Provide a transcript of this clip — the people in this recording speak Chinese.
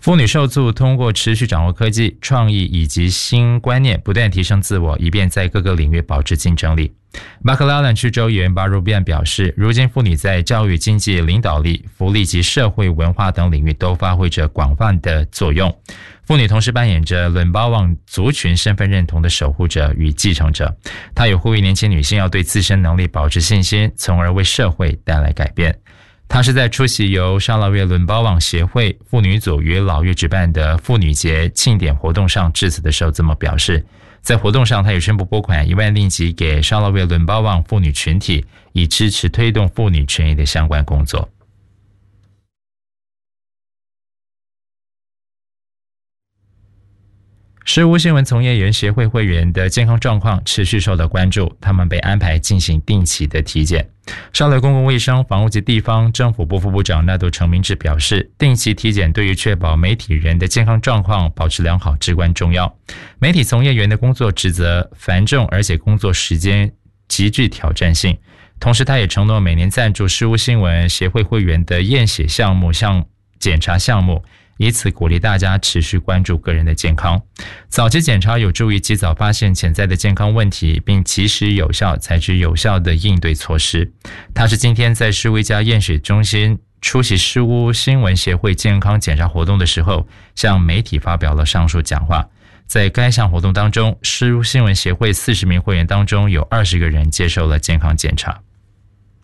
妇女受促通过持续掌握科技、创意以及新观念，不断提升自我，以便在各个领域保持竞争力。巴克拉兰区州议员巴鲁比安表示，如今妇女在教育、经济、领导力、福利及社会文化等领域都发挥着广泛的作用。妇女同时扮演着伦巴旺族群身份认同的守护者与继承者。她也呼吁年轻女性要对自身能力保持信心，从而为社会带来改变。她是在出席由沙劳越伦巴旺协会妇女组与老越举办的妇女节庆典活动上致辞的时候这么表示。在活动上，她也宣布拨款1万令吉给沙劳越伦巴旺妇女群体，以支持推动妇女权益的相关工作。食物新闻从业员协会会员的健康状况持续受到关注，他们被安排进行定期的体检。沙劳公共卫生、房屋及地方政府部副部长纳杜成明志表示，定期体检对于确保媒体人的健康状况保持良好至关重要。媒体从业员的工作职责繁重，而且工作时间极具挑战性。同时，他也承诺每年赞助食物新闻协会会员的验血项目检查项目，以此鼓励大家持续关注个人的健康。早期检查有助于及早发现潜在的健康问题，并及时有效采取有效的应对措施。他是今天在世卫家验血中心出席食物新闻协会健康检查活动的时候，向媒体发表了上述讲话。在该项活动当中，食物新闻协会40名会员当中有20个人接受了健康检查。